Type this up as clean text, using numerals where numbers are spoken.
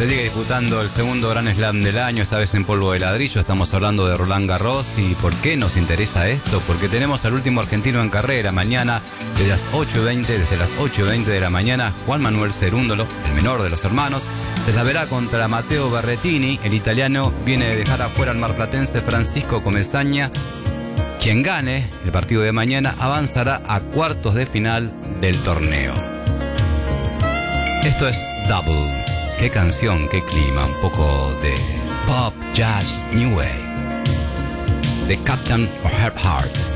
Se sigue disputando el segundo Grand Slam del año, esta vez en polvo de ladrillo. Estamos hablando de Roland Garros. ¿Y por qué nos interesa esto? Porque tenemos al último argentino en carrera. Mañana, desde las 8:20 de la mañana, Juan Manuel Cerúndolo, el menor de los hermanos, se saberá contra Matteo Berrettini. El italiano viene de dejar afuera al marplatense Francisco Comesaña. Quien gane el partido de mañana avanzará a cuartos de final del torneo. Esto es Double. Qué canción, qué clima, un poco de pop, jazz, new wave, de Captain Beefheart.